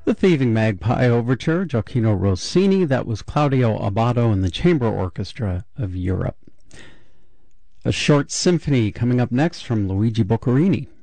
The Thieving Magpie Overture, Gioacchino Rossini. That was Claudio Abbado and the Chamber Orchestra of Europe. A short symphony coming up next from Luigi Boccherini.